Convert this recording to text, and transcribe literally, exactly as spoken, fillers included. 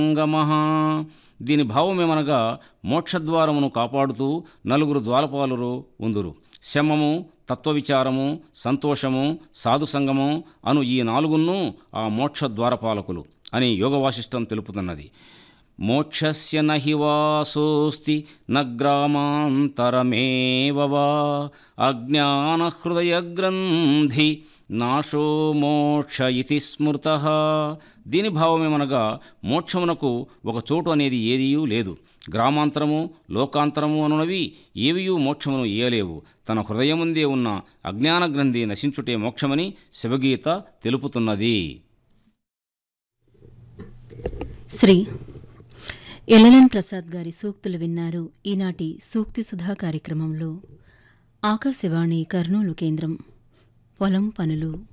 సంగమః. దీని భావమేమనగా మోక్షద్వారమును కాపాడుతూ నలుగురు ద్వారపాలురు ఉందురు. శమము, తత్వవిచారము, సంతోషము, సాధుసంగము అను ఈ నాలుగును ఆ మోక్ష ద్వారపాలకులు అని యోగవాసిష్టం తెలుపుతున్నది. మోక్షస్య నహి వాసోస్తి న గ్రామాంతరమేవ వా అజ్ఞానహృదయగ్రంథి నాశో మోక్ష ఇతి స్మృతః. దీని భావమేమనగా మోక్షమునకు ఒక చోటు అనేది ఏదియూ లేదు. గ్రామాంతరము, లోకాంతరము అనునవి ఏవియూ మోక్షమును ఇయ్యలేవు. తన హృదయముందే ఉన్న అజ్ఞాన గ్రంథి నశించుటే మోక్షమని శివగీత తెలుపుతున్నది. శ్రీ ఎల్ఎల్ఎన్ ప్రసాద్ గారి సూక్తులు విన్నారు. ఈనాటి సూక్తి సుధా కార్యక్రమంలో ఆకాశవాణి కర్నూలు కేంద్రం పొలం పనులు